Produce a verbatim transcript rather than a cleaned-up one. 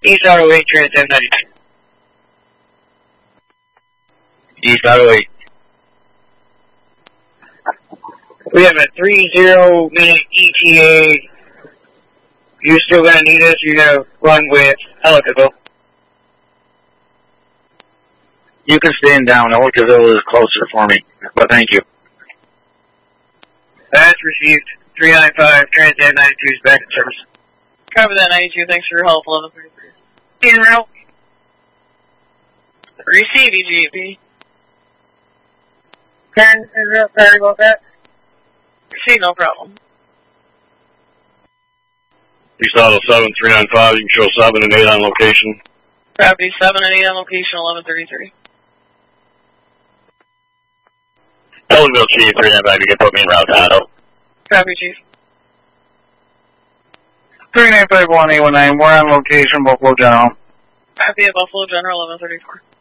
East Auto eight, Transit ninety-two. East Auto eight. We have a three zero minute E T A. You're still going to need us. You're going to run with Ellicottville. You can stand down. Ellicottville is closer for me, but thank you. That's received. three nine five, Transit ninety-two is back in service. Copy that, ninety-two. Thanks for your help, eleven thirty-three. In route. Receive, E G P. Karen, in route. Sorry about that. Receive, no problem. East Auto seven, three nine five, you can show seven and eight on location. Copy, seven and eight on location, eleven thirty-three. Ellenville Chief, three nine five, you can put me in route to Auto. Copy, Chief. three nine five one eight one nine, we're on location, Buffalo General. Copy at Buffalo General, eleven thirty-four.